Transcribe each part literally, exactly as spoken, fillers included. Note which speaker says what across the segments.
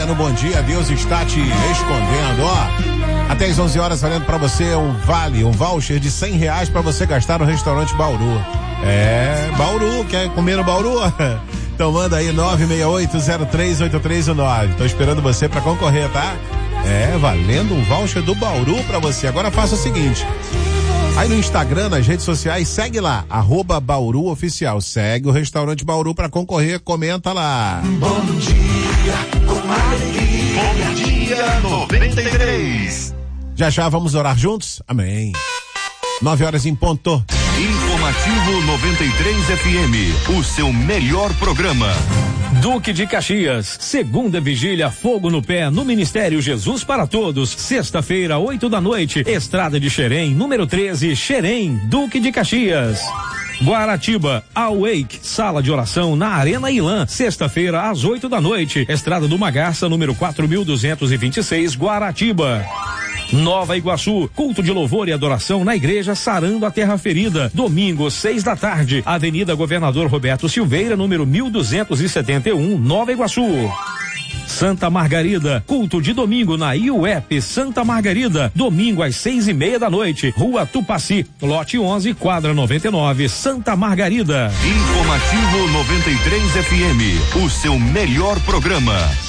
Speaker 1: Chega no Bom Dia, Deus está te respondendo, ó. Até às onze horas valendo pra você um vale, um voucher de cem reais pra você gastar no restaurante Bauru. É, Bauru, quer comer no Bauru? Então manda aí nove seis oito zero três oito três nove. Tô esperando você pra concorrer, tá? É, valendo um voucher do Bauru pra você. Agora faça o seguinte. Aí no Instagram, nas redes sociais, segue lá, arroba Bauru Oficial. Segue o restaurante Bauru pra concorrer, comenta lá.
Speaker 2: Bom dia, com alegria. Bom dia, noventa e três.
Speaker 1: Já já vamos orar juntos? Amém. Nove horas em ponto.
Speaker 2: Informativo noventa e três F M, o seu melhor programa.
Speaker 3: Duque de Caxias, segunda vigília Fogo no Pé no Ministério Jesus para Todos, sexta-feira, oito da noite, Estrada de Xerém, número treze, Xerém, Duque de Caxias. Guaratiba, Awake, sala de oração na Arena Ilã, sexta-feira às oito da noite, Estrada do Magaça, número quatro mil duzentos e vinte e seis, Guaratiba. Nova Iguaçu, culto de louvor e adoração na igreja Sarando a Terra Ferida, domingo, seis da tarde, Avenida Governador Roberto Silveira, número mil duzentos e setenta e um, Nova Iguaçu. Santa Margarida, culto de domingo na I U E P Santa Margarida, domingo às seis e meia da noite, Rua Tupaci, lote onze, quadra noventa e nove, Santa Margarida.
Speaker 2: Informativo noventa e três F M, o seu melhor programa.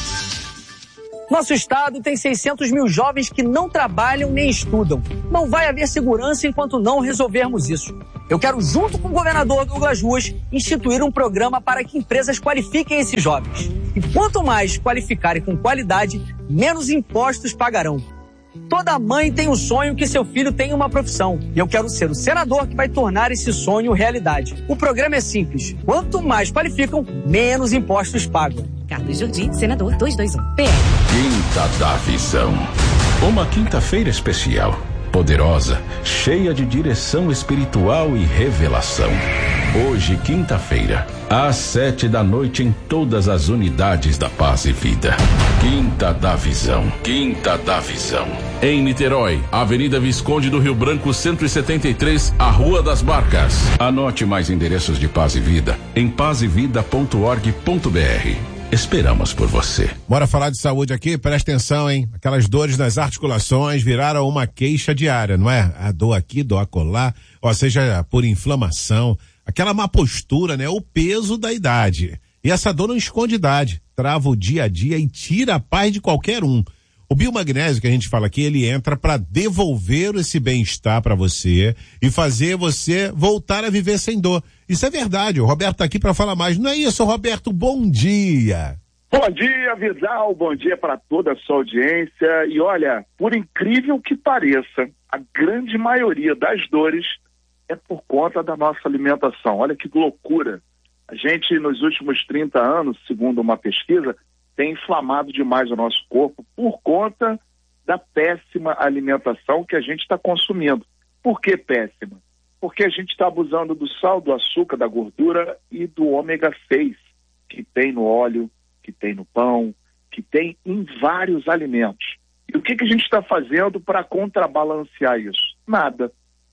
Speaker 4: Nosso estado tem seiscentos mil jovens que não trabalham nem estudam. Não vai haver segurança enquanto não resolvermos isso. Eu quero, junto com o governador Douglas Ruas, instituir um programa para que empresas qualifiquem esses jovens. E quanto mais qualificarem com qualidade, menos impostos pagarão. Toda mãe tem um sonho que seu filho tenha uma profissão. E eu quero ser o senador que vai tornar esse sonho realidade. O programa é simples. Quanto mais qualificam, menos impostos pagam.
Speaker 5: Carlos Jordi, senador duzentos e vinte e um. P R.
Speaker 6: Quinta da Visão. Uma quinta-feira especial, poderosa, cheia de direção espiritual e revelação. Hoje, quinta-feira, às sete da noite em todas as unidades da Paz e Vida. Quinta da Visão. Quinta da Visão. Em Niterói, Avenida Visconde do Rio Branco, cento e setenta e três, a Rua das Barcas. Anote mais endereços de Paz e Vida em paz e vida ponto org ponto b r. Esperamos por você.
Speaker 1: Bora falar de saúde aqui? Presta atenção, hein? Aquelas dores nas articulações viraram uma queixa diária, não é? A dor aqui, dor acolá, ou seja, por inflamação, aquela má postura, né? O peso da idade. E essa dor não esconde idade, trava o dia a dia e tira a paz de qualquer um. O biomagnésio que a gente fala aqui, ele entra para devolver esse bem-estar para você e fazer você voltar a viver sem dor. Isso é verdade, o Roberto tá aqui para falar mais. Não é isso, Roberto? Bom dia.
Speaker 7: Bom dia, Vidal, bom dia para toda a sua audiência. E olha, por incrível que pareça, a grande maioria das dores é por conta da nossa alimentação. Olha que loucura. A gente, nos últimos trinta anos, segundo uma pesquisa, tem inflamado demais o nosso corpo por conta da péssima alimentação que a gente está consumindo. Por que péssima? Porque a gente está abusando do sal, do açúcar, da gordura e do ômega seis, que tem no óleo, que tem no pão, que tem em vários alimentos. E o que, que a gente está fazendo para contrabalancear isso? Nada.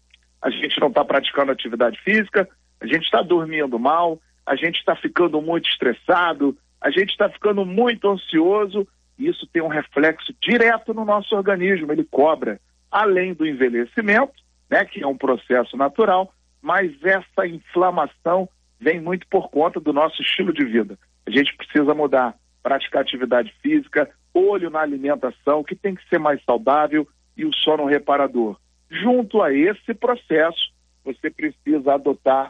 Speaker 7: A gente não está praticando atividade física, a gente está dormindo mal, a gente está ficando muito estressado, a gente está ficando muito ansioso, e isso tem um reflexo direto no nosso organismo. Ele cobra, além do envelhecimento, né, que é um processo natural, mas essa inflamação vem muito por conta do nosso estilo de vida. A gente precisa mudar, praticar atividade física, olho na alimentação, que tem que ser mais saudável, e o sono reparador. Junto a esse processo, você precisa adotar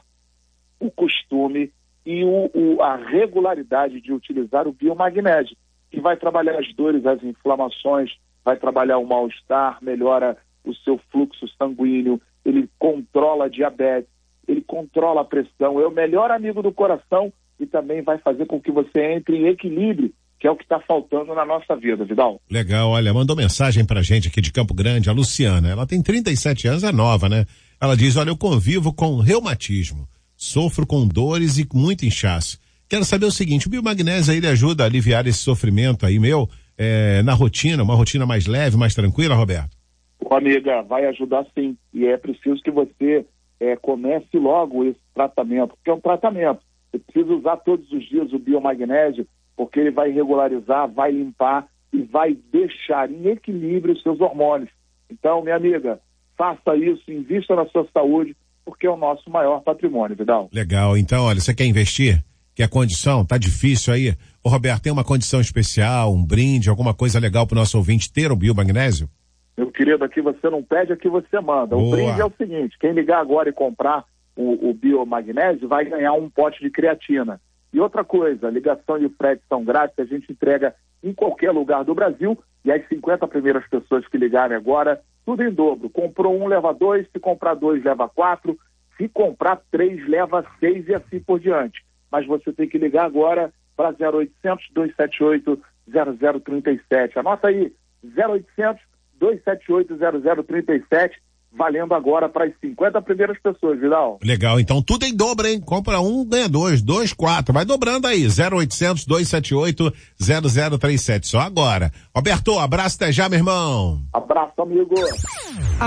Speaker 7: o costume e o, o, a regularidade de utilizar o biomagnésio, que vai trabalhar as dores, as inflamações, vai trabalhar o mal-estar, melhora o seu fluxo sanguíneo, ele controla a diabetes, ele controla a pressão, é o melhor amigo do coração e também vai fazer com que você entre em equilíbrio, que é o que está faltando na nossa vida, Vidal.
Speaker 1: Legal, olha, mandou mensagem pra gente aqui de Campo Grande, a Luciana, ela tem trinta e sete anos, é nova, né? Ela diz, olha, eu convivo com reumatismo, sofro com dores e muito inchaço. Quero saber o seguinte, o biomagnésio aí, ele ajuda a aliviar esse sofrimento aí meu, é, na rotina, uma rotina mais leve, mais tranquila, Roberto?
Speaker 7: Ô, amiga, vai ajudar sim, e é preciso que você é, comece logo esse tratamento, porque é um tratamento, você precisa usar todos os dias o biomagnésio, porque ele vai regularizar, vai limpar e vai deixar em equilíbrio os seus hormônios. Então, minha amiga, faça isso, invista na sua saúde, porque é o nosso maior patrimônio, Vidal.
Speaker 1: Legal. Então, olha, você quer investir? Quer condição? Tá difícil aí? Ô, Roberto, tem uma condição especial, um brinde, alguma coisa legal pro nosso ouvinte ter o biomagnésio?
Speaker 7: Meu querido, aqui você não pede, aqui você manda.
Speaker 1: Boa.
Speaker 7: O brinde é o seguinte, quem ligar agora e comprar o, o biomagnésio vai ganhar um pote de creatina. E outra coisa, ligação e frete são grátis, a gente entrega em qualquer lugar do Brasil, e as cinquenta primeiras pessoas que ligarem agora, tudo em dobro. Comprou um, leva dois, se comprar dois, leva quatro, se comprar três, leva seis e assim por diante. Mas você tem que ligar agora para zero oitocentos, dois sete oito, zero zero três sete. Anota aí, zero oitocentos, dois sete oito, zero zero três sete, valendo agora para as cinquenta primeiras pessoas, Vidal.
Speaker 1: Legal, então tudo em dobro, hein? Compra um, ganha dois, dois, quatro, vai dobrando aí, zero oitocentos, dois sete oito, zero zero três sete, só agora. Roberto, abraço, até já, meu irmão.
Speaker 7: Abraço, amigo.